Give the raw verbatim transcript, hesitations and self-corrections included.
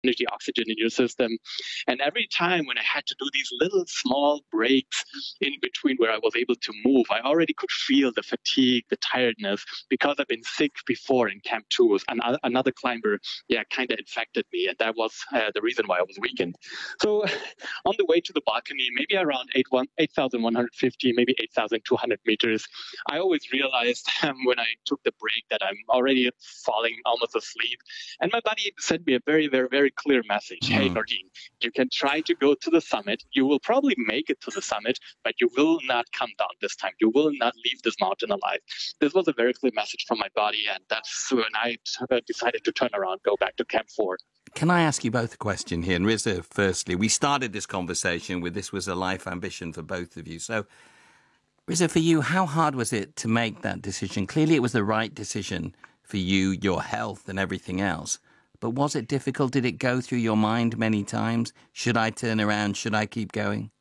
energy, oxygen in your system. And every time when I had to do these little small breaks in between where I was able to move, I already could feel the fatigue, the tiredness, because I've been sick before in Camp two. Another, another climber, yeah, kind of infected me, and that was uh, the reason why I was weakened. So on the way to the balcony, maybe around eight thousand one hundred fifty, maybe eight thousand two hundred meters, I always realized um, when I took the break that I'm already falling almost asleep. And my buddy sent me a very, very, very clear message. Mm. Hey, Nordin, you can try to go to the summit. You will probably make it to the summit, but you will not come down this time. You will not leave this mountain alive. This was a very clear message from my body, and that's when I decided to turn around, go back to Camp four. Can I ask you both a question here? And Riza, firstly, we started this conversation with this was a life ambition for both of you. So, Riza, for you, how hard was it to make that decision? Clearly, it was the right decision for you, your health and everything else. But was it difficult? Did it go through your mind many times? Should I turn around? Should I keep going?